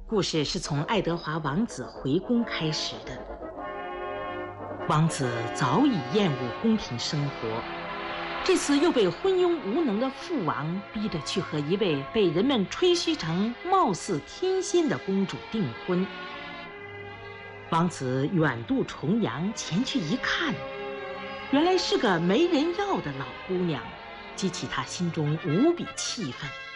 故事是从爱德华王子回宫开始的。王子早已厌恶宫廷生活，这次又被昏庸无能的父王逼着去和一位被人们吹嘘成貌似天仙的公主订婚。王子远渡重洋前去一看，原来是个没人要的老姑娘，激起他心中无比气愤。